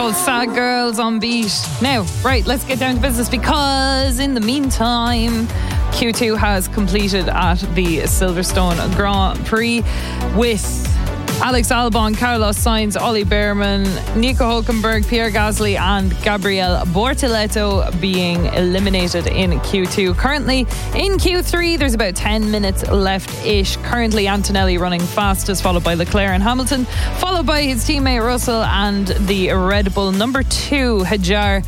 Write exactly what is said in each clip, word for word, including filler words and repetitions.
called Sad Girls on Beat. Now, right, let's get down to business, because in the meantime, Q two has completed at the Silverstone Grand Prix with Alex Albon, Carlos Sainz, Ollie Behrman, Nico Hülkenberg, Pierre Gasly and Gabriel Bortoleto being eliminated in Q two. Currently in Q three, there's about ten minutes left-ish. Currently Antonelli running fastest, followed by Leclerc and Hamilton, followed by his teammate Russell and the Red Bull number two, Hajar,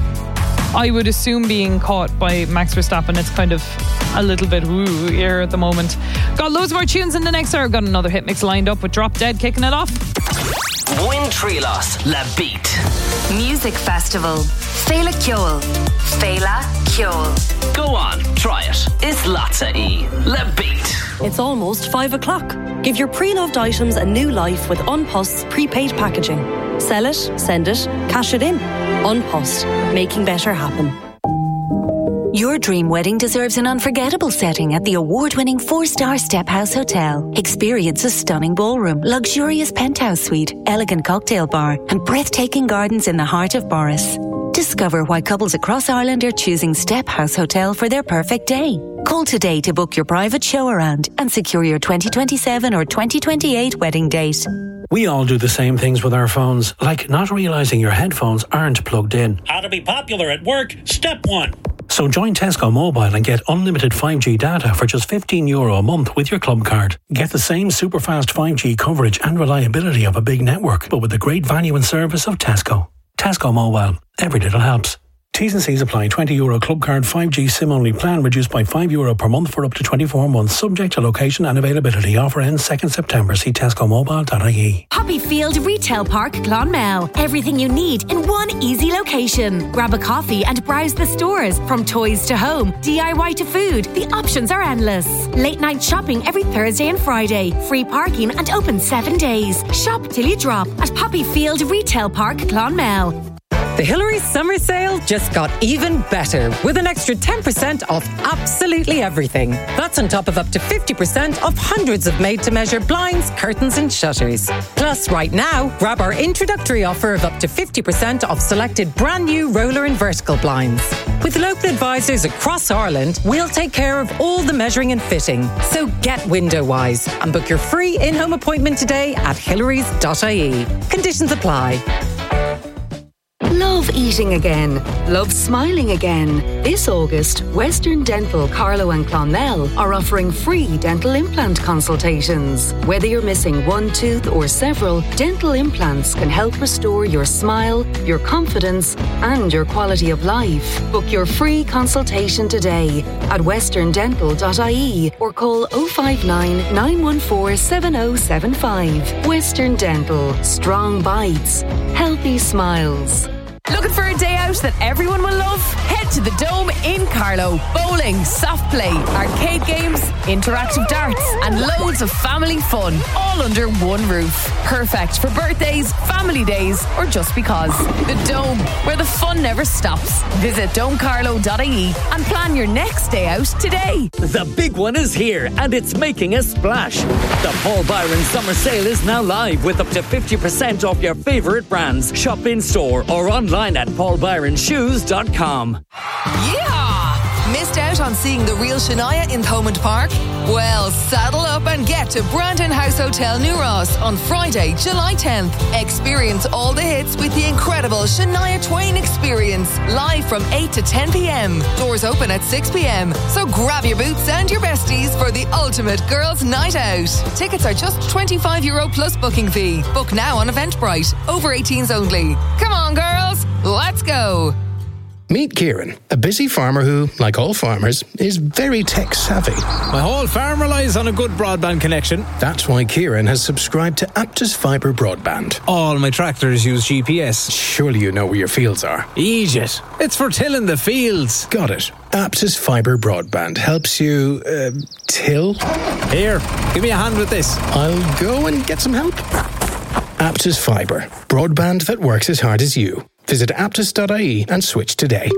I would assume being caught by Max Verstappen. It's kind of a little bit woo here at the moment. Got loads more tunes in the next hour. Got another hit mix lined up with Drop Dead kicking it off. Win Trilos La Beat Music Festival. Fela Kjol. Fela Kjol. Go on, try it. It's Latza E La Beat. It's almost five o'clock. Give your pre-loved items a new life with Unpost's prepaid packaging. Sell it, send it, cash it in. Unpost, making better happen. Your dream wedding deserves an unforgettable setting at the award-winning four-star Step House Hotel. Experience a stunning ballroom, luxurious penthouse suite, elegant cocktail bar, and breathtaking gardens in the heart of Boris. Discover why couples across Ireland are choosing Step House Hotel for their perfect day. Call today to book your private show around and secure your twenty twenty-seven or twenty twenty-eight wedding date. We all do the same things with our phones, like not realising your headphones aren't plugged in. How to be popular at work, step one. So join Tesco Mobile and get unlimited five G data for just fifteen euro a month with your club card. Get the same super fast five G coverage and reliability of a big network, but with the great value and service of Tesco. Tesco Mobile. Every little helps. T's and C's apply. twenty euro club card five G SIM only plan reduced by five euro per month for up to twenty-four months, subject to location and availability. Offer ends second September. See tesco mobile dot I E. Poppyfield Retail Park, Clonmel. Everything you need in one easy location. Grab a coffee and browse the stores. From toys to home, D I Y to food, the options are endless. Late night shopping every Thursday and Friday. Free parking and open seven days. Shop till you drop at Poppyfield Retail Park, Clonmel. The Hillary's summer sale just got even better with an extra ten percent off absolutely everything. That's on top of up to fifty percent off hundreds of made-to-measure blinds, curtains and shutters. Plus, right now, grab our introductory offer of up to fifty percent off selected brand new roller and vertical blinds. With local advisors across Ireland, we'll take care of all the measuring and fitting. So get window wise and book your free in-home appointment today at hillarys dot I E. Conditions apply. Love eating again. Love smiling again. This August, Western Dental Carlow and Clonmel are offering free dental implant consultations. Whether you're missing one tooth or several, dental implants can help restore your smile, your confidence and your quality of life. Book your free consultation today at western dental dot I E or call oh five nine, nine one four, seven oh seven five. Western Dental. Strong bites. Healthy smiles. Looking for a day out that everyone will love? Head to the Dome in Carlow. Bowling, soft play, arcade games, interactive darts and loads of family fun, all under one roof. Perfect for birthdays, family days or just because. The Dome, where the fun never stops. Visit dome carlow dot I E and plan your next day out today. The big one is here and it's making a splash. The Paul Byron Summer Sale is now live with up to fifty percent off your favourite brands. Shop in store or online at paul byron shoes dot com. Yeah! Missed out on seeing the real Shania in Thomond Park? Well, saddle up and get to Brandon House Hotel New Ross on Friday, July tenth. Experience all the hits with the incredible Shania Twain Experience, live from eight to ten p.m. Doors open at six p.m. So grab your boots and your besties for the ultimate girls' night out. Tickets are just twenty-five euro plus booking fee. Book now on Eventbrite. Over eighteens only. Come on, girls, let's go. Meet Kieran, a busy farmer who, like all farmers, is very tech-savvy. My whole farm relies on a good broadband connection. That's why Kieran has subscribed to Aptus Fibre Broadband. All my tractors use G P S. Surely you know where your fields are. Egypt. It's for tilling the fields. Got it. Aptus Fibre Broadband helps you, uh, till? Here, give me a hand with this. I'll go and get some help. Aptus Fibre. Broadband that works as hard as you. Visit aptus dot I E and switch today.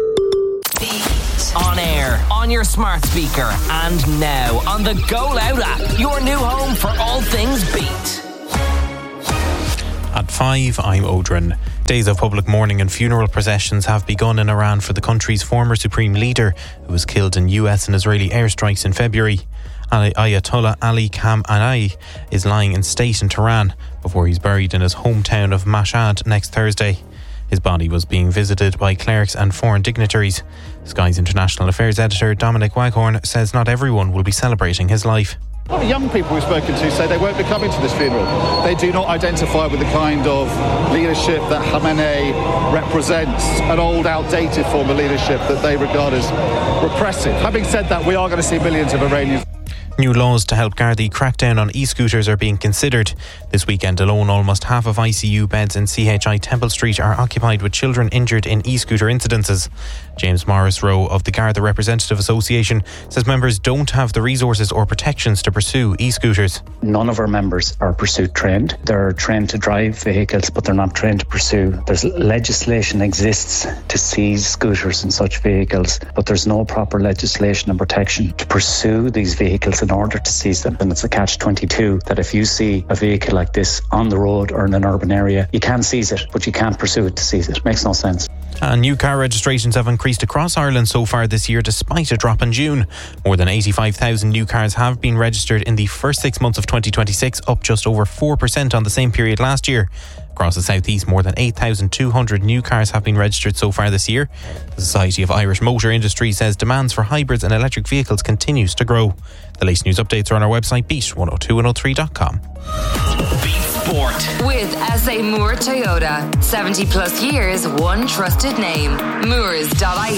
On air, on your smart speaker, and now on the Go Loud app, your new home for all things Beat. At five, I'm Odrin. Days of public mourning and funeral processions have begun in Iran for the country's former supreme leader, who was killed in U S and Israeli airstrikes in February. Ayatollah Ali Khamenei is lying in state in Tehran before he's buried in his hometown of Mashhad next Thursday. His body was being visited by clerics and foreign dignitaries. Sky's international affairs editor Dominic Waghorn says not everyone will be celebrating his life. A lot of young people we've spoken to say they won't be coming to this funeral. They do not identify with the kind of leadership that Khamenei represents, an old, outdated form of leadership that they regard as repressive. Having said that, we are going to see millions of Iranians. New laws to help guard the crackdown on e-scooters are being considered. This weekend alone, almost half of I C U beds in C H I Temple Street are occupied with children injured in e-scooter incidences. James Morris Rowe of the Garda Representative Association says members don't have the resources or protections to pursue e-scooters. None of our members are pursuit trained. They're trained to drive vehicles, but they're not trained to pursue. There's legislation exists to seize scooters and such vehicles, but there's no proper legislation and protection to pursue these vehicles in order to seize them. And it's a catch twenty-two that if you see a vehicle like this on the road or in an urban area, you can seize it, but you can't pursue it to seize it. Makes no sense. And new car registrations have increased across Ireland so far this year despite a drop in June. More than eighty-five thousand new cars have been registered in the first six months of twenty twenty-six, up just over four percent on the same period last year. Across the South East, more than eight thousand two hundred new cars have been registered so far this year. The Society of Irish Motor Industry says demands for hybrids and electric vehicles continues to grow. The latest news updates are on our website, beat one oh two one oh three dot com. Sport. With S A Moore Toyota. seventy plus years, one trusted name. Moores dot I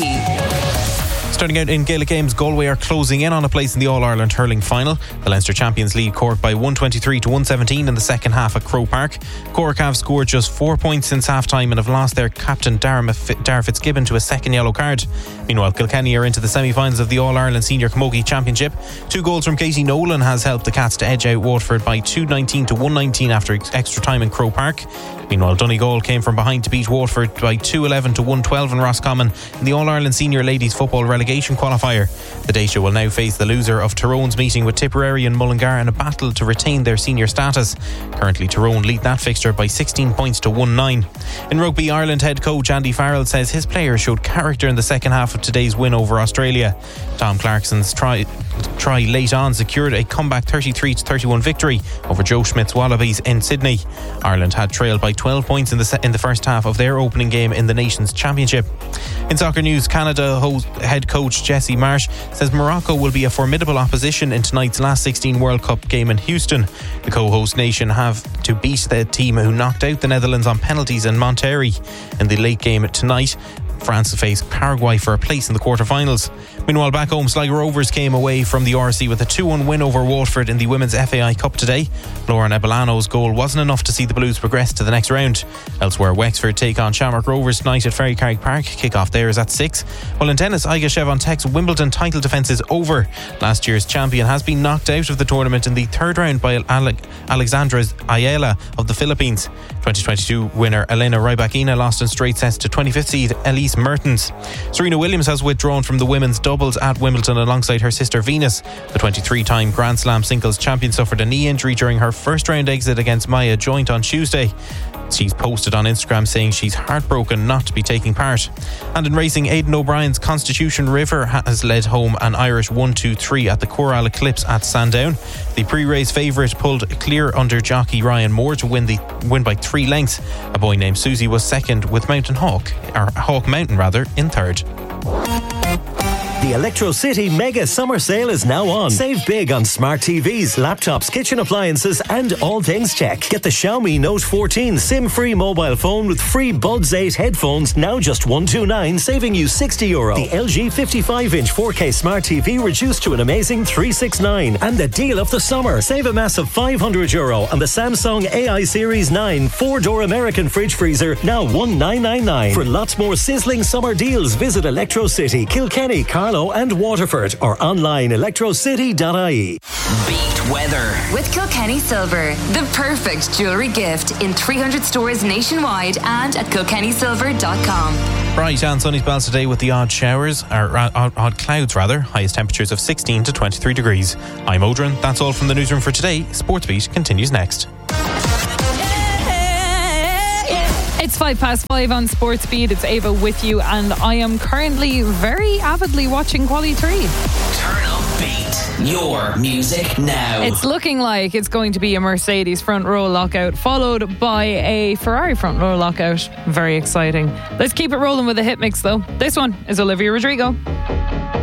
E. Starting out in Gaelic games, Galway are closing in on a place in the All-Ireland hurling final. The Leinster champions lead Cork by one twenty-three to one seventeen in the second half at Croke Park. Cork have scored just four points since half-time and have lost their captain Dara Fitzgibbon to a second yellow card. Meanwhile, Kilkenny are into the semi-finals of the All-Ireland Senior Camogie Championship. Two goals from Katie Nolan has helped the Cats to edge out Waterford by two nineteen to one nineteen after extra time in Croke Park. Meanwhile, Donegal came from behind to beat Waterford by two eleven to one twelve in Roscommon in the All-Ireland Senior Ladies Football Relegation Qualifier. The Dacia will now face the loser of Tyrone's meeting with Tipperary and Mullingar in a battle to retain their senior status. Currently, Tyrone lead that fixture by sixteen points to one nine. In Rugby, Ireland head coach Andy Farrell says his players showed character in the second half of today's win over Australia. Tom Clarkson's try, try late on secured a comeback thirty-three to thirty-one victory over Joe Schmidt's Wallabies in Sydney. Ireland had trailed by twelve points in the se- in the first half of their opening game in the Nations Championship. In soccer news, Canada host, head coach Jesse Marsh says Morocco will be a formidable opposition in tonight's last sixteen World Cup game in Houston. The co-host nation have to beat the team who knocked out the Netherlands on penalties in Monterrey. In the late game tonight, France face Paraguay for a place in the quarterfinals. Meanwhile, back home, Sligo Rovers came away from the R S C with a two one win over Waterford in the Women's F A I Cup today. Lauren Ebelano's goal wasn't enough to see the Blues progress to the next round. Elsewhere, Wexford take on Shamrock Rovers tonight at Ferrycarrig Park. Kick-off there is at six. While in tennis, Iga Świątek's Wimbledon title defence is over. Last year's champion has been knocked out of the tournament in the third round by Ale- Alexandra Ayala of the Philippines. twenty twenty-two winner Elena Rybakina lost in straight sets to twenty-fifth seed Elise Mertens. Serena Williams has withdrawn from the women's doubles at Wimbledon alongside her sister Venus. The twenty-three-time Grand Slam singles champion suffered a knee injury during her first round exit against Maya Joint on Tuesday. She's posted on Instagram saying she's heartbroken not to be taking part. And in racing, Aidan O'Brien's Constitution River has led home an Irish one two three at the Coral Eclipse at Sandown. The pre-race favourite pulled clear under jockey Ryan Moore to win the win by three lengths. A boy named Susie was second, with Mountain Hawk, or Hawk Mountain rather, in third. The Electro City Mega Summer Sale is now on. Save big on smart T Vs, laptops, kitchen appliances and all things tech. Get the Xiaomi Note fourteen SIM-free mobile phone with free Buds eight headphones, now just one hundred twenty-nine, saving you sixty euro. The L G fifty-five inch four K Smart T V reduced to an amazing three hundred sixty-nine. And the deal of the summer. Save a massive five hundred euro on the Samsung A I Series nine four-door American fridge freezer, now one thousand nine hundred ninety-nine. For lots more sizzling summer deals, visit Electro City, Kilkenny, Carlow and Waterford, or online electro city dot I E. Beat weather with Kilkenny Silver, the perfect jewellery gift in three hundred stores nationwide and at kilkenny silver dot com. Bright and sunny spells today with the odd showers, or odd, odd clouds rather. Highest temperatures of sixteen to twenty-three degrees. I'm Odrin. That's all from the newsroom for today. Sports Beat continues next. It's five past five on Sports Beat. It's Ava with you, and I am currently very avidly watching Quali three. Turn up Beat. Your music now. It's looking like it's going to be a Mercedes front row lockout, followed by a Ferrari front row lockout. Very exciting. Let's keep it rolling with a hit mix, though. This one is Olivia Rodrigo.